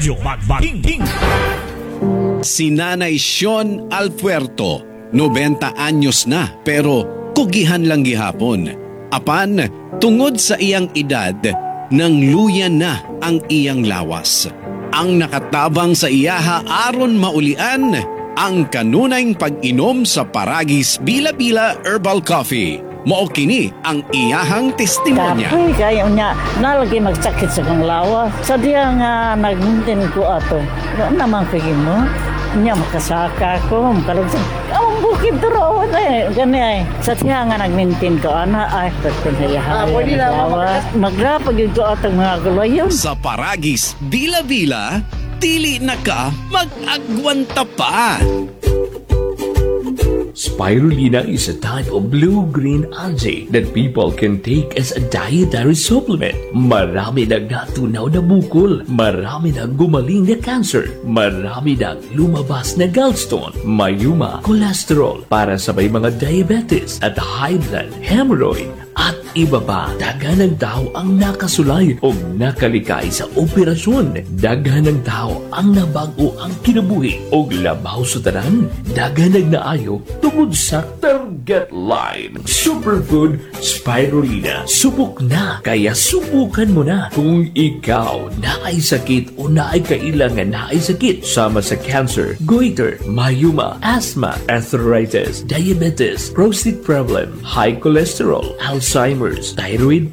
Radyo Magbating. Si Nanay Sean Alpuerto, 90 anyos na pero kugihan lang gihapon. Apan, tungod sa iyang edad, nang luya na ang iyang lawas. Ang nakatabang sa iyaha aron maulian ang kanunayng pag-inom sa Paragis Bila-Bila Herbal Coffee. Mao kini ang iyahang testimonya. Kapoy kayo niya, nalagi magsakit sa kong lawas. Sa diya nga nagmintin ko ato. Ano naman pigin mo? Niya makasaka ko, makalagsan. Ang bukid doon gani ay. Sa diya nga nagmintin ko, ay, pagpinayahan. Pwede na lawas. Magrapag yung ko atong mga gulayon. Sa Paragis Bila-Bila, dili na ka mag-agwanta pa. Spirulina is a type of blue-green algae that people can take as a dietary supplement. Marami nang natunaw na bukol, marami nang gumaling na cancer, marami nang lumabas na gallstone, mayuma, cholesterol para sa may mga diabetes at high blood, hemorrhoid, at iba pa. Daghan ng tao ang nakasulay o nakalikay sa operasyon. Daghan ng tao ang nabago ang kinabuhi o labaw sa tanan. Daghan ng naayo tungod sa target line. Superfood Spirulina. Subok na, kaya subukan mo na. Kung ikaw naay sakit o naay kailangan naay sakit sama sa cancer, goiter, mayuma, asthma, arthritis, diabetes, prostate problem, high cholesterol, Alzheimer's, thyroid